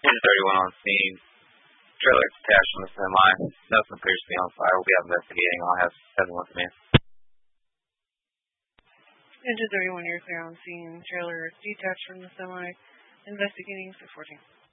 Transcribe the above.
Engine 31 on scene. Trailer detached from the semi. Nothing appears to be on fire. We'll be investigating. I'll have 7 with me. Engine 31, you're clear on scene. Trailer detached from the semi. Investigating 614.